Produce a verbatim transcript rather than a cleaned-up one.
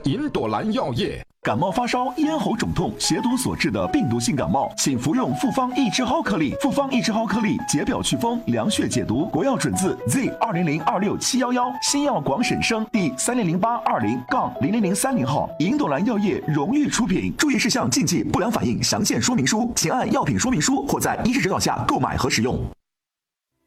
银朵兰药业。 感冒发烧、咽喉肿痛、血毒所致的病毒性感冒，请服用复方益之蒿颗粒。复方益之蒿颗粒解表祛风、凉血解毒。国药准字 Z 二零零二六七幺幺，新药广审生第三零零八二零杠零零零三零号。银朵兰药业荣誉出品。注意事项、禁忌、不良反应详见说明书，请按药品说明书或在医师指导下购买和使用。